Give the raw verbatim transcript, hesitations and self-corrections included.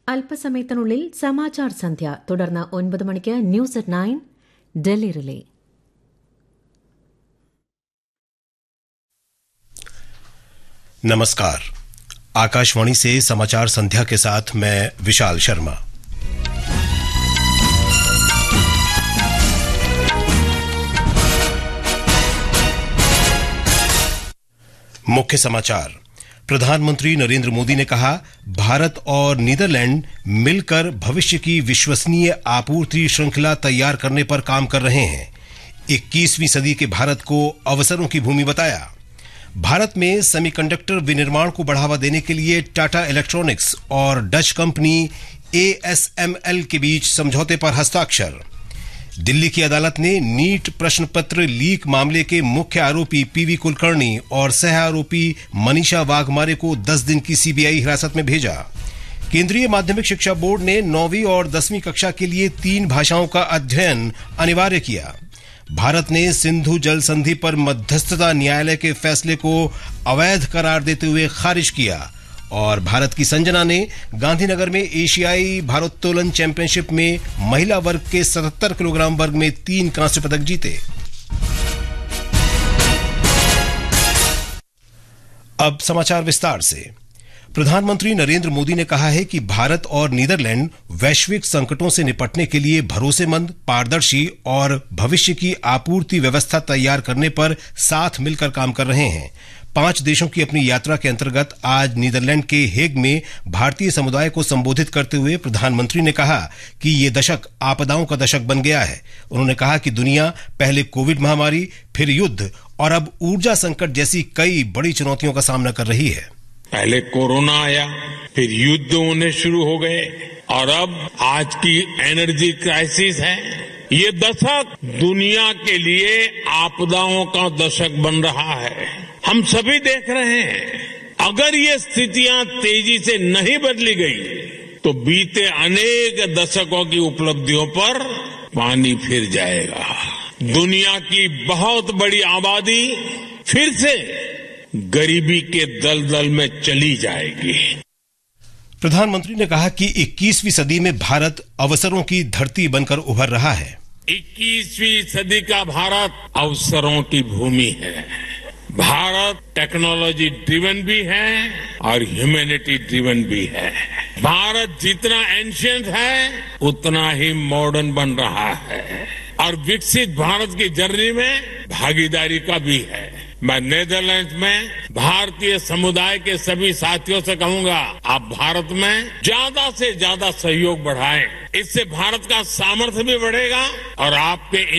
അല്പസമയത്തിനുള്ളിൽ സമാചാർ സന്ധ്യ, തുടർന്ന് ഒൻപത് മണിക്ക് news at nine Delhi relay. नमस्कार, आकाशवाणी से समाचार संध्या के साथ मैं विशाल शर्मा। मुख्य समाचार। प्रधानमंत्री नरेंद्र मोदी ने कहा, भारत और नीदरलैंड मिलकर भविष्य की विश्वसनीय आपूर्ति श्रृंखला तैयार करने पर काम कर रहे हैं। इक्कीसवीं सदी के भारत को अवसरों की भूमि बताया। भारत में सेमीकंडक्टर विनिर्माण को बढ़ावा देने के लिए टाटा इलेक्ट्रॉनिक्स और Dutch company A S M L के बीच समझौते पर हस्ताक्षर। दिल्ली की अदालत ने नीट प्रश्न पत्र लीक मामले के मुख्य आरोपी पीवी कुलकर्णी और सह आरोपी मनीषा वाघमारे को दस दिन की सीबीआई हिरासत में भेजा। केंद्रीय माध्यमिक शिक्षा बोर्ड ने नौवीं और दसवीं कक्षा के लिए तीन भाषाओं का अध्ययन अनिवार्य किया। भारत ने सिंधु जल संधि पर मध्यस्थता न्यायालय के फैसले को अवैध करार देते हुए खारिज किया। और भारत की संजना ने गांधीनगर में एशियाई भारोत्तोलन चैंपियनशिप में महिला वर्ग के सतहत्तर किलोग्राम वर्ग में तीन कांस्य पदक जीते। अब समाचार विस्तार से। प्रधानमंत्री नरेंद्र मोदी ने कहा है कि भारत और नीदरलैंड वैश्विक संकटों से निपटने के लिए भरोसेमंद, पारदर्शी और भविष्य की आपूर्ति व्यवस्था तैयार करने पर साथ मिलकर काम कर रहे हैं। पांच देशों की अपनी यात्रा के अंतर्गत आज नीदरलैंड के हेग में भारतीय समुदाय को संबोधित करते हुए प्रधानमंत्री ने कहा कि ये दशक आपदाओं का दशक बन गया है। उन्होंने कहा कि दुनिया पहले कोविड महामारी, फिर युद्ध और अब ऊर्जा संकट जैसी कई बड़ी चुनौतियों का सामना कर रही है। पहले कोरोना आया, फिर युद्ध होने शुरू हो गए और अब आज की एनर्जी क्राइसिस है। ये दशक दुनिया के लिए आपदाओं का दशक बन रहा है। हम सभी देख रहे हैं, अगर ये स्थितियां तेजी से नहीं बदली गई तो बीते अनेक दशकों की उपलब्धियों पर पानी फिर जाएगा। दुनिया की बहुत बड़ी आबादी फिर से गरीबी के दलदल में चली जाएगी। प्रधानमंत्री ने कहा कि इक्कीसवीं सदी में भारत अवसरों की धरती बनकर उभर रहा है। इक्कीसवीं सदी का भारत अवसरों की भूमि है। भारत टेक्नोलॉजी ड्रिवन भी है और ह्यूमैनिटी ड्रिवन भी है। भारत जितना एंशिएंट है उतना ही मॉडर्न बन रहा है और विकसित भारत की जर्नी में भागीदारी का भी है। मैं नीदरलैंड में भारतीय समुदाय के सभी साथियों से कहूंगा, आप भारत में ज्यादा से ज्यादा सहयोग बढ़ाएं। इससे भारत का सामर्थ्य भी बढ़ेगा और आपके